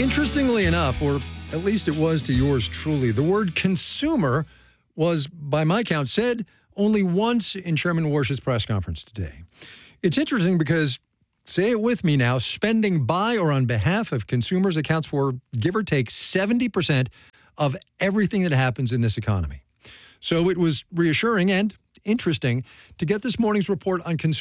Interestingly enough, or at least it was to yours truly, the word consumer was, by my count, said only once in Chairman Warsh's press conference today. It's interesting because, say it with me now, spending by or on behalf of consumers accounts for, give or take, 70% of everything that happens in this economy. So it was reassuring and interesting to get this morning's report on consumer